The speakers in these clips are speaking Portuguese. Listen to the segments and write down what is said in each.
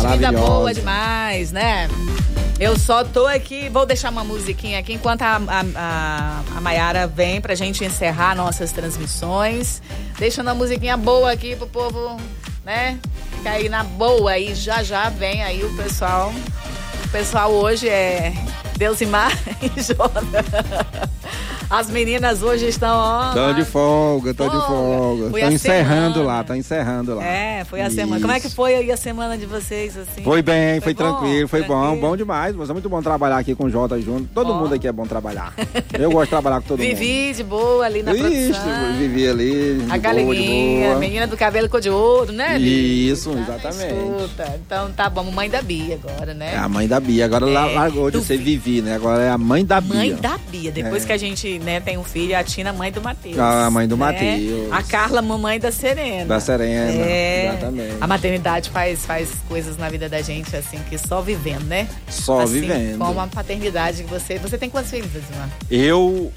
vida boa demais, né? Eu só tô aqui, vou deixar uma musiquinha aqui enquanto a Mayara vem pra gente encerrar nossas transmissões. Deixando uma musiquinha boa aqui pro povo, né? Ficar aí na boa e já vem aí o pessoal. O pessoal hoje é Deusimar e Jota. As meninas hoje estão, ó. Estão de folga. Estão encerrando lá, É, foi a semana. Como é que foi aí a semana de vocês, assim? Foi bem, foi tranquilo, foi bom demais. Mas é muito bom trabalhar aqui com o Jota junto. Todo mundo aqui é bom trabalhar. Eu gosto de trabalhar com todo mundo. Vivi de boa ali na produção. Vivi ali. A galeguinha, a menina do cabelo cor de ouro, né, Bia? Isso, exatamente. Escuta. Então tá bom, mãe da Bia agora, né? É a mãe da Bia. Agora largou de ser Vivi, né? Agora é a mãe da Bia. Mãe da Bia. Depois que a gente, né, tem um filho, a Tina, mãe do Matheus. A mãe do Matheus. A Carla, mamãe da Serena. Da Serena, exatamente. A maternidade faz coisas na vida da gente, assim, que só vivendo, né? Só assim, vivendo. Como a paternidade que você... Você tem quantos filhos, Deusimar? Eu,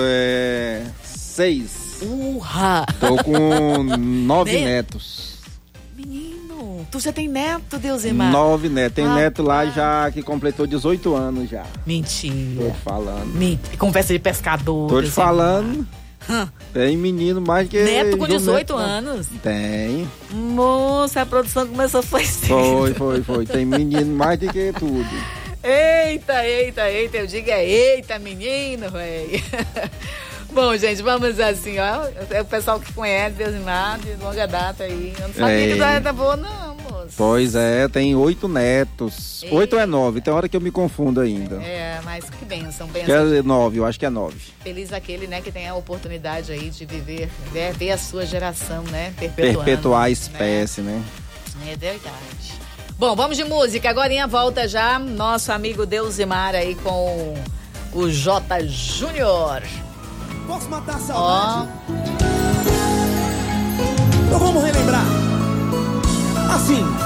6. Tô com 9 netos. Menino, tu já tem neto, Deusimar? 9 netos. Tem neto lá já que completou 18 anos já. Mentira. Tô te falando. Conversa de pescador. Tô te falando. Tem menino mais que... Neto com 18 anos? Tem. Moça, a produção começou foi cedo. Foi. Tem menino mais do que tudo. Eita. Eu digo eita, menino, velho. Bom, gente, vamos assim, ó. É o pessoal que conhece Deusimar de longa data aí. Eu não sabia que era boa, não, moço. Pois é, tem 8 netos. 8 é 9, tem hora que eu me confundo ainda. Mas que bênção. Que é 9, eu acho que é 9. Feliz aquele, né, que tem a oportunidade aí de viver, ver a sua geração, né, perpetuar a espécie, né? É verdade. Bom, vamos de música. Agorinha volta já nosso amigo Deusimar aí com o J Júnior. Posso matar a saudade? Então vamos relembrar. Assim.